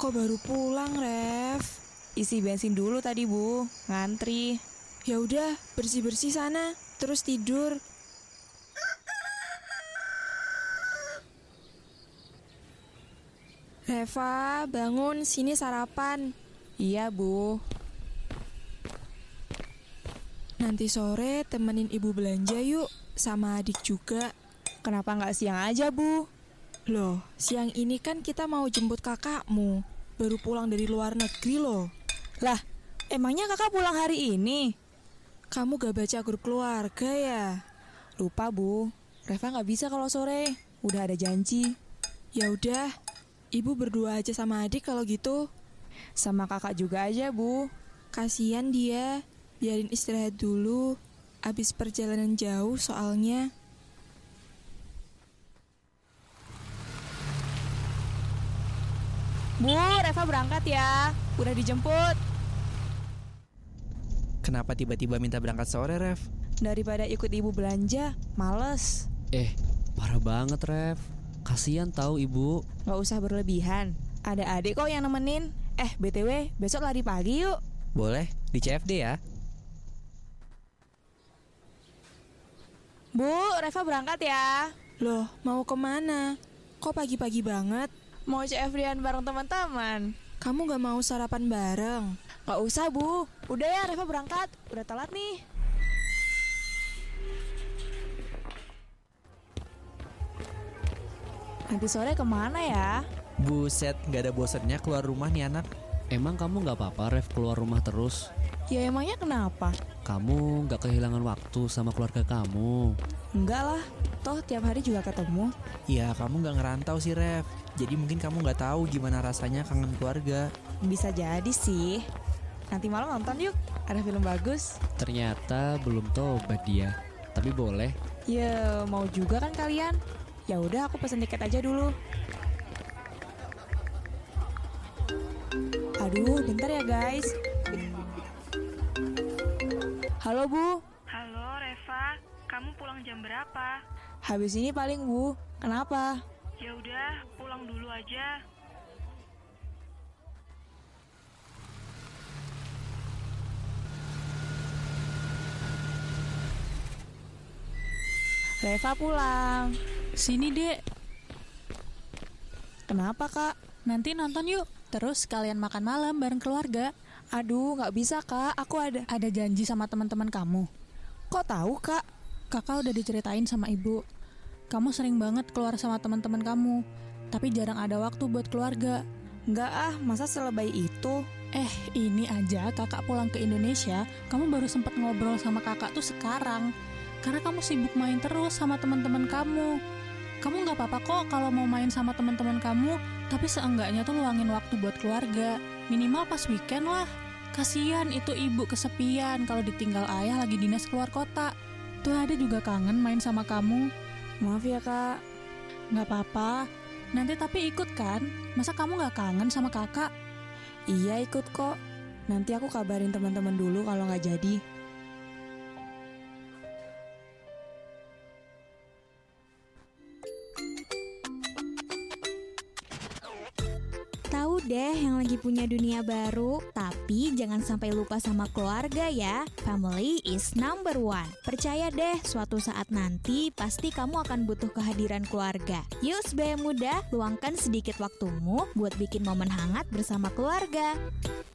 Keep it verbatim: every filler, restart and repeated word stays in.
Kok baru pulang, Ref? Isi bensin dulu tadi, Bu. Ngantri. Ya udah, bersih-bersih sana, terus tidur. Reva, bangun, sini sarapan. Iya, Bu. Nanti sore temenin ibu belanja yuk, sama adik juga. Kenapa nggak siang aja, Bu? Loh, siang ini kan kita mau jemput kakakmu. Baru pulang dari luar negeri loh. Lah, emangnya kakak pulang hari ini? Kamu gak baca grup keluarga ya? Lupa, Bu. Reva nggak bisa kalau sore. Udah ada janji. Ya udah, ibu berdua aja sama adik kalau gitu. Sama kakak juga aja, Bu. Kasian dia, biarin istirahat dulu. Abis perjalanan jauh soalnya. Bu, Reva berangkat ya. Udah dijemput. Kenapa tiba-tiba minta berangkat sore, Rev? Daripada ikut ibu belanja, males. Eh, parah banget, Rev. Kasian tahu ibu. Gak usah berlebihan. Ada adik kok yang nemenin. Eh, B T W, besok lari pagi yuk. Boleh, di C F D ya. Bu, Reva berangkat ya. Loh, mau kemana? Kok pagi-pagi banget? Mau C F D-an bareng teman-teman. Kamu gak mau sarapan bareng? Gak usah, Bu. Udah ya, Reva berangkat. Udah telat nih. Nanti sore kemana ya? Buset, gak ada bosannya keluar rumah nih anak. Emang kamu gak apa-apa, Rev, keluar rumah terus? Ya emangnya kenapa? Kamu gak kehilangan waktu sama keluarga kamu? Enggak lah. Toh tiap hari juga ketemu. Ya, kamu gak ngerantau sih, Rev. Jadi mungkin kamu gak tahu gimana rasanya kangen keluarga. Bisa jadi sih. Nanti malam nonton yuk. Ada film bagus. Ternyata belum tobat dia. Tapi boleh. Ya, mau juga kan kalian? Ya udah, aku pesen tiket aja dulu. Aduh, bentar ya guys. Halo Bu. Halo Reva, kamu pulang jam berapa? Habis ini paling Bu. Kenapa? Ya udah, pulang dulu aja. Reva pulang. Sini dek, Kenapa Kak? nanti nonton yuk. Terus kalian makan malam bareng keluarga. Aduh, gak bisa Kak. Aku ada. Ada janji sama teman-teman kamu. Kok tahu Kak? Kakak udah diceritain sama ibu. Kamu sering banget keluar sama teman-teman kamu, tapi jarang ada waktu buat keluarga. Enggak ah, masa selebay itu? Eh, ini aja kakak pulang ke Indonesia, kamu baru sempat ngobrol sama kakak tuh sekarang. Karena kamu sibuk main terus sama teman-teman kamu. Kamu nggak apa-apa kok kalau mau main sama teman-teman kamu, tapi seenggaknya tuh luangin waktu buat keluarga. Minimal pas weekend lah. Kasian itu ibu kesepian kalau ditinggal ayah lagi dinas keluar kota. Tuh ada juga kangen main sama kamu. Maaf ya Kak. Nggak apa-apa. Nanti tapi ikut kan? Masa kamu nggak kangen sama kakak? Iya ikut kok. Nanti aku kabarin teman-teman dulu kalau nggak jadi. Tahu deh yang lagi punya dunia baru, tapi jangan sampai lupa sama keluarga ya. Family is number one. Percaya deh, suatu saat nanti pasti kamu akan butuh kehadiran keluarga. Yuk sebaya muda, luangkan sedikit waktumu buat bikin momen hangat bersama keluarga.